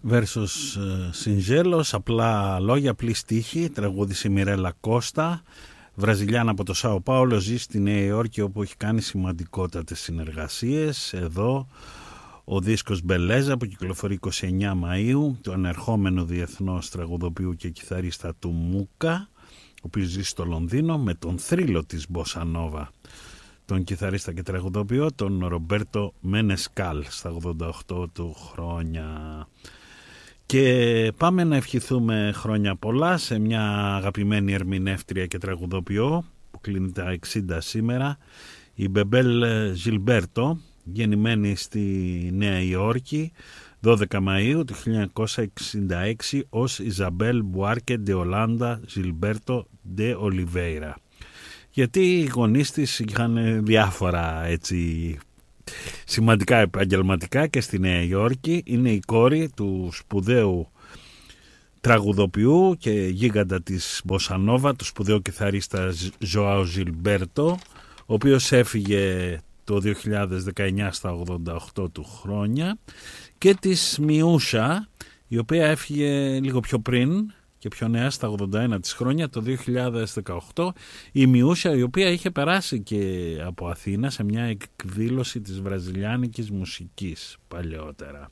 Versus Σιντζέλος, απλά λόγια, απλή στίχη, τραγούδισε η Μιρέλα Κώστα, Βραζιλιάνα από το Σάο Πάολο, ζει στη Νέα Υόρκη όπου έχει κάνει σημαντικότατες συνεργασίες. Εδώ ο δίσκος Μπελέζα που κυκλοφορεί 29 Μαΐου, του ανερχόμενου διεθνώς τραγουδοποιού και κιθαρίστα του Μούκα, ο οποίος ζει στο Λονδίνο, με τον θρύλο της Μποσανόβα, τον κιθαρίστα και τραγουδοποιό, τον Ρομπέρτο Μενεσκάλ, στα 88 του χρόνια. Και πάμε να ευχηθούμε χρόνια πολλά σε μια αγαπημένη ερμηνεύτρια και τραγουδοποιό που κλείνει τα 60 σήμερα, η Μπεμπέλ Ζιλμπέρτο, γεννημένη στη Νέα Υόρκη 12 Μαΐου του 1966 ως Ιζαμπέλ Μπουάρκε ντε Ολάντα Ζιλμπέρτο ντε Ολιβέιρα, γιατί οι γονείς της είχαν διάφορα έτσι σημαντικά επαγγελματικά και στη Νέα Υόρκη. Είναι η κόρη του σπουδαίου τραγουδοποιού και γίγαντα της Μποσανόβα, του σπουδαίου κιθαρίστα Ζωάου Ζιλμπέρτο, ο οποίος έφυγε το 2019 στα 88 του χρόνια, και της Μιούσα, η οποία έφυγε λίγο πιο πριν και πιο νέα, στα 81 της χρόνια, το 2018. Η Μιούσα, η οποία είχε περάσει και από Αθήνα σε μια εκδήλωση της βραζιλιάνικης μουσικής παλαιότερα.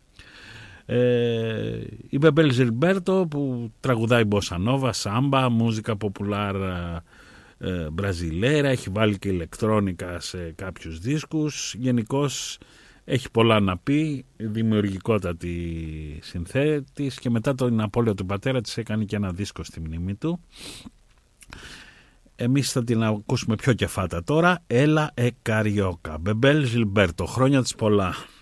Η Μπεμπέλ Ζιλμπέρτο που τραγουδάει μποσανόβα, σάμπα, μούζικα ποπουλάρ μπραζιλέρα, έχει βάλει και ηλεκτρόνικα σε κάποιους δίσκους. Γενικώς έχει πολλά να πει, δημιουργικότατη συνθέτης, και μετά την απώλεια του πατέρα της έκανε και ένα δίσκο στη μνήμη του. Εμείς θα την ακούσουμε πιο κεφάτα τώρα. Έλα Καριόκα, Μπεμπέλ Ζιλμπέρτο, χρόνια της πολλά.